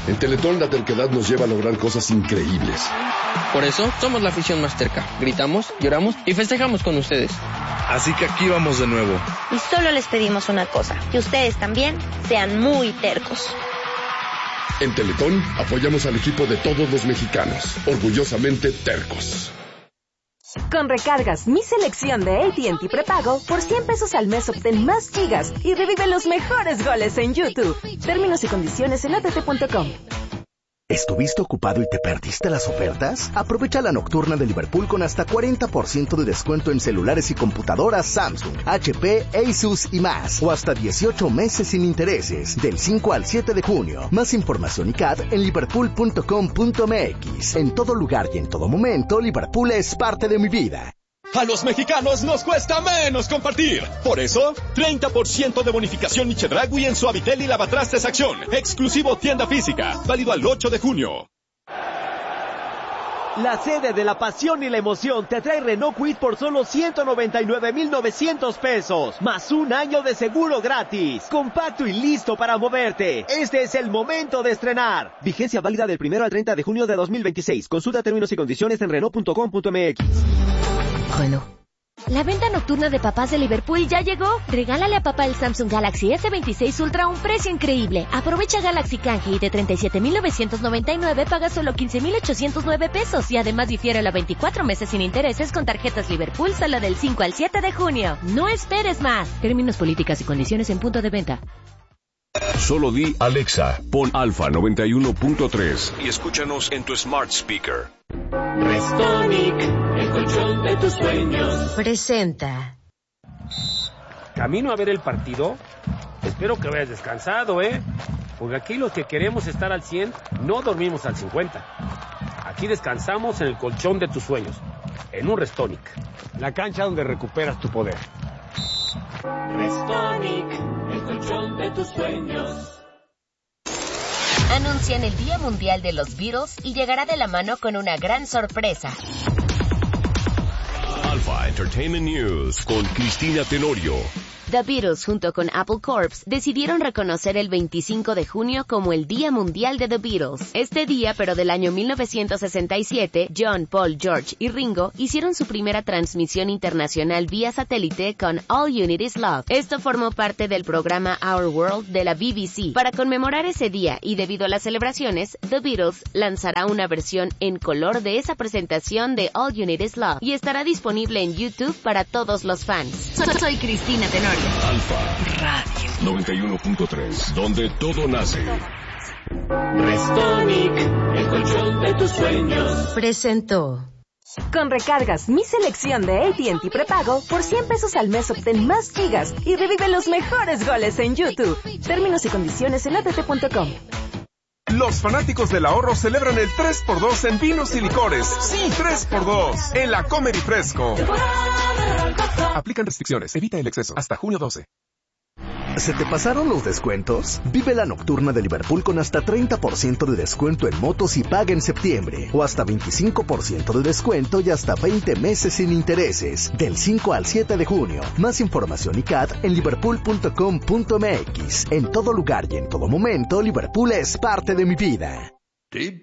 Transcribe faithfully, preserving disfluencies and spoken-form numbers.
En Teletón la terquedad nos lleva a lograr cosas increíbles. Por eso somos la afición más terca. Gritamos, lloramos y festejamos con ustedes. Así que aquí vamos de nuevo. Y solo les pedimos una cosa, que ustedes también sean muy tercos. En Teletón apoyamos al equipo de todos los mexicanos, orgullosamente tercos. Con recargas Mi Selección de A T and T Prepago, por cien pesos al mes obtén más gigas y revive los mejores goles en YouTube. Términos y condiciones en a t t punto com. ¿Estuviste ocupado y te perdiste las ofertas? Aprovecha la nocturna de Liverpool con hasta cuarenta por ciento de descuento en celulares y computadoras Samsung, H P, Asus y más. O hasta dieciocho meses sin intereses, del cinco al siete de junio. Más información y C A D en liverpool punto com punto m x. En todo lugar y en todo momento, Liverpool es parte de mi vida. A los mexicanos nos cuesta menos compartir. Por eso, treinta por ciento de bonificación y Chedraui en Suavitel y Lavatrastes Acción. Exclusivo tienda física. Válido al ocho de junio. La sede de la pasión y la emoción te trae Renault Kwid por solo ciento noventa y nueve mil novecientos pesos. Más un año de seguro gratis. Compacto y listo para moverte. Este es el momento de estrenar. Vigencia válida del primero al treinta de junio de dos mil veintiséis. Consulta términos y condiciones en renault punto com punto m x. Bueno. La venta nocturna de papás de Liverpool ya llegó. Regálale a papá el Samsung Galaxy S veintiséis Ultra a un precio increíble. Aprovecha Galaxy Canje y de treinta y siete mil novecientos noventa y nueve paga solo quince mil ochocientos nueve pesos y además difiere a veinticuatro meses sin intereses con tarjetas Liverpool solo del cinco al siete de junio. No esperes más. Términos, políticas y condiciones en punto de venta. Solo di Alexa, pon Alfa noventa y uno punto tres y escúchanos en tu smart speaker. Restonic, el colchón de tus sueños. Presenta. ¿Camino a ver el partido? Espero que hayas descansado, ¿eh? Porque aquí los que queremos estar al cien, no dormimos al cincuenta. Aquí descansamos en el colchón de tus sueños, en un Restonic. La cancha donde recuperas tu poder. Restonic, el colchón de tus sueños. Anuncian el Día Mundial de los Beatles y llegará de la mano con una gran sorpresa. Alpha Entertainment News con Cristina Tenorio. The Beatles, junto con Apple Corps, decidieron reconocer el veinticinco de junio como el Día Mundial de The Beatles. Este día, pero del año mil novecientos sesenta y siete, John, Paul, George y Ringo hicieron su primera transmisión internacional vía satélite con All You Need Is Love. Esto formó parte del programa Our World de la B B C. Para conmemorar ese día y debido a las celebraciones, The Beatles lanzará una versión en color de esa presentación de All You Need Is Love y estará disponible en YouTube para todos los fans. Soy Cristina Tenorio. Alfa Radio noventa y uno punto tres, donde todo nace. Restonic, el colchón de tus sueños. Presentó. Con recargas Mi Selección de A T and T Prepago, por cien pesos al mes obtén más gigas y revive los mejores goles en YouTube. Términos y condiciones en a t t punto com. Los fanáticos del ahorro celebran el tres por dos en vinos y licores. Sí, tres por dos en la Comer y Fresco. Aplican restricciones, evita el exceso. Hasta junio doce. ¿Se te pasaron los descuentos? Vive la nocturna de Liverpool con hasta treinta por ciento de descuento en motos y paga en septiembre. O hasta veinticinco por ciento de descuento y hasta veinte meses sin intereses. Del cinco al siete de junio. Más información y C A D en liverpool punto com punto m x. En todo lugar y en todo momento, Liverpool es parte de mi vida. Tip